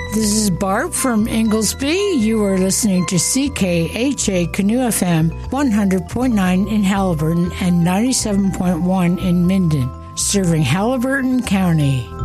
This is Barb from Inglesby. You are listening to CKHA Canoe FM 100.9 in Haliburton and 97.1 in Minden, serving Haliburton County.